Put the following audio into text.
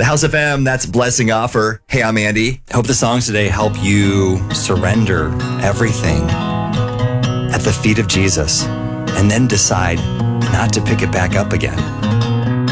The House FM, that's Blessing Offer. Hey, I'm Andy. I hope the songs today help you surrender everything at the feet of Jesus and then decide not to pick it back up again.